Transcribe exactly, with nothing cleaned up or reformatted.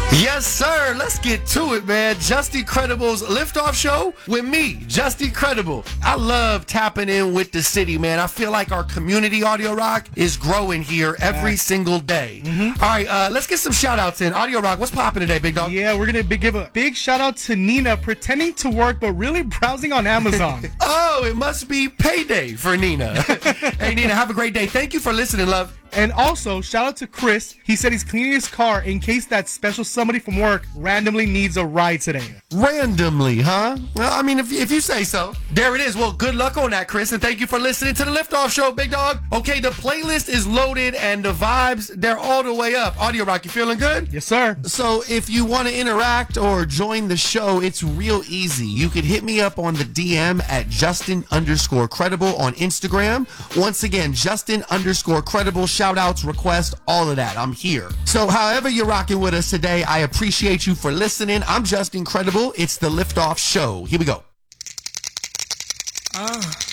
Yes, sir. Let's get to it, man. Just Incredible's Liftoff Show with me, Just Incredible. I love tapping in with the city, man. I feel like our community, Audio Rock, is growing here every right. single day. Mm-hmm. All right, uh, let's get some shout-outs in. Audio Rock, what's popping today, big dog? Yeah, we're going to give a big shout-out to Nina, pretending to work but really browsing on Amazon. Oh, it must be payday for Nina. Hey, Nina, have a great day. Thank you for listening, love. And also, shout out to Chris. He said he's cleaning his car in case that special somebody from work randomly needs a ride today. Randomly, huh? Well, I mean, if, if you say so. There it is. Well, good luck on that, Chris, and thank you for listening to the Liftoff Show, big dog. Okay, the playlist is loaded, and the vibes, they're all the way up. Audio Rock, you feeling good? Yes, sir. So if you want to interact or join the show, it's real easy. You could hit me up on the D M at Justin underscore credible on Instagram. Once again, Justin underscore credible. Shout outs, requests, all of that. I'm here. So however you're rocking with us today, I appreciate you for listening. I'm Just Incredible. It's the Liftoff Show. Here we go. Ah.